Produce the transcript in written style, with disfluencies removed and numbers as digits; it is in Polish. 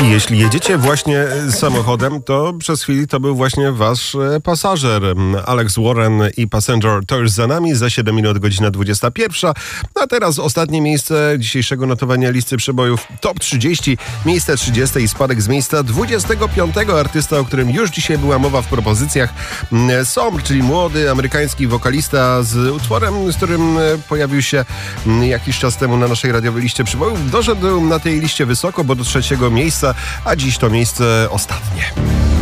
Jeśli jedziecie właśnie samochodem, to przez chwilę to był właśnie wasz pasażer. Alex Warren i Passenger to już za nami, za 7 minut godzina 21. A teraz ostatnie miejsce dzisiejszego notowania listy przebojów Top 30, miejsce 30 i spadek z miejsca 25. Artysta, o którym już dzisiaj była mowa w propozycjach, Somr, czyli młody amerykański wokalista z utworem, z którym pojawił się jakiś czas temu na naszej radiowej liście przebojów. Doszedł na tej liście wysoko, bo do trzeciego miejsca, a dziś to miejsce ostatnie.